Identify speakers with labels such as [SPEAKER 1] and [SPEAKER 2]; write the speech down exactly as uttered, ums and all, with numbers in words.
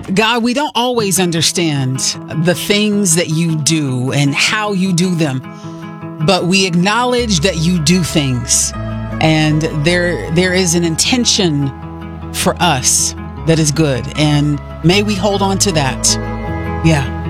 [SPEAKER 1] God, we don't always understand the things that you do and how you do them, but we acknowledge that you do things, and there there is an intention for us that is good, and may we hold on to that. Yeah.